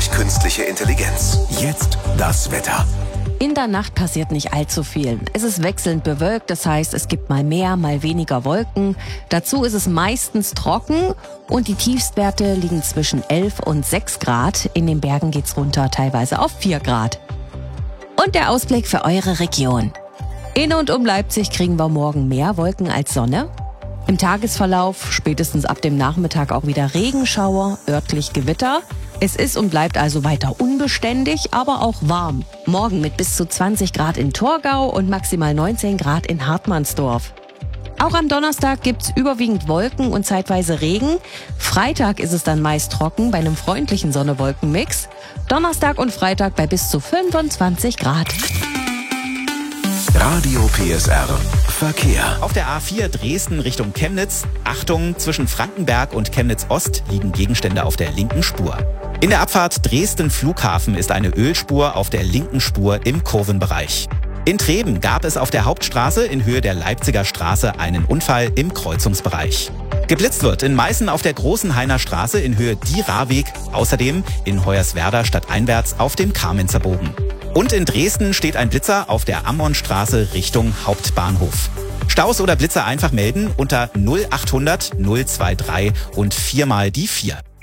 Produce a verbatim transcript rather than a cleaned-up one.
durch künstliche Intelligenz. Jetzt das Wetter. In der Nacht passiert nicht allzu viel. Es ist wechselnd bewölkt, das heißt, es gibt mal mehr, mal weniger Wolken. Dazu ist es meistens trocken und die Tiefstwerte liegen zwischen elf und sechs Grad. In den Bergen geht's runter, teilweise auf vier Grad. Und der Ausblick für eure Region. In und um Leipzig kriegen wir morgen mehr Wolken als Sonne. Im Tagesverlauf spätestens ab dem Nachmittag auch wieder Regenschauer, örtlich Gewitter. Es ist und bleibt also weiter unbeständig, aber auch warm. Morgen mit bis zu zwanzig Grad in Torgau und maximal neunzehn Grad in Hartmannsdorf. Auch am Donnerstag gibt's überwiegend Wolken und zeitweise Regen. Freitag ist es dann meist trocken bei einem freundlichen Sonne-Wolken-Mix. Donnerstag und Freitag bei bis zu fünfundzwanzig Grad. Radio P S R Verkehr. Auf der A vier Dresden Richtung Chemnitz. Achtung, zwischen Frankenberg und Chemnitz Ost liegen Gegenstände auf der linken Spur. In der Abfahrt Dresden Flughafen ist eine Ölspur auf der linken Spur im Kurvenbereich. In Treben gab es auf der Hauptstraße in Höhe der Leipziger Straße einen Unfall im Kreuzungsbereich. Geblitzt wird in Meißen auf der Großen Hainer Straße in Höhe Dieraweg, außerdem in Hoyerswerda stadteinwärts auf dem Kamenzer Bogen. Und in Dresden steht ein Blitzer auf der Ammonstraße Richtung Hauptbahnhof. Staus oder Blitzer einfach melden unter null achthundert null drei drei und viermal die vier.